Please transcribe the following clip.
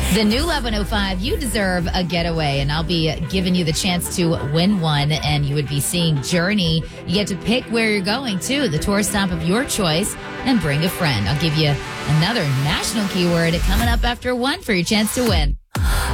The new 1105, you deserve a getaway, and I'll be giving you the chance to win one, and you would be seeing Journey. You get to pick where you're going to, the tourist stop of your choice, and bring a friend. I'll give you another national keyword coming up after 1 for your chance to win.